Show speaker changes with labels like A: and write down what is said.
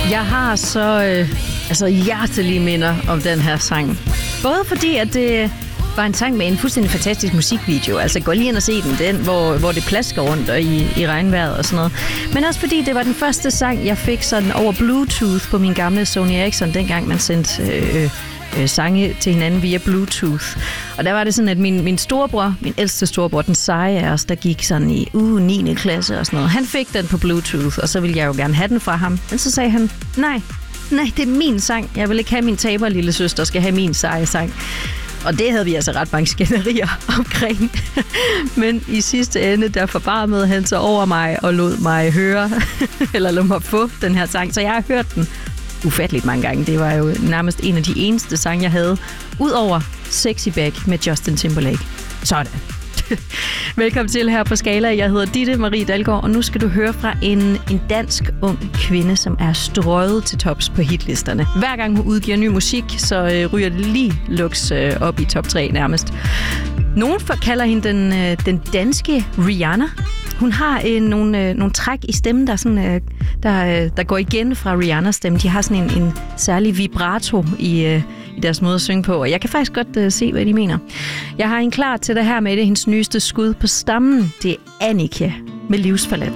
A: Jeg har så hjertelige minder om den her sang. Både fordi, at det var en sang med en fuldstændig fantastisk musikvideo. Altså gå lige ind og se den hvor det plasker rundt og i regnvejret og sådan noget. Men også fordi det var den første sang, jeg fik sådan over Bluetooth på min gamle Sony Ericsson, dengang man sendte sange til hinanden via Bluetooth. Og der var det sådan, at min storebror, min ældste storebror, den seje af os, der gik sådan i 9. klasse og sådan noget. Han fik den på Bluetooth, og så ville jeg jo gerne have den fra ham. Men så sagde han, nej, det er min sang. Jeg vil ikke have min taber lille søster, skal have min seje sang. Og det havde vi altså ret mange skænderier omkring. Men i sidste ende, der forbarmede han sig over mig og lod mig høre, eller lod mig få den her sang. Så jeg har hørt den ufatteligt mange gange. Det var jo nærmest en af de eneste sange, jeg havde. Udover Sexy Back med Justin Timberlake. Sådan. Velkommen til her på Skala. Jeg hedder Ditte Marie Dalgaard, og nu skal du høre fra en dansk ung kvinde, som er strøget til tops på hitlisterne. Hver gang hun udgiver ny musik, så ryger det lige luks op i top 3 nærmest. Nogen kalder hende den danske Rihanna. Hun har nogle træk i stemmen, der går igen fra Rihannas stemme. De har sådan en særlig vibrato i deres måde at synge på, og jeg kan faktisk godt se, hvad de mener. Jeg har en klar til det her med det, hendes nyeste skud på stammen. Det er Annika med Livsforladt.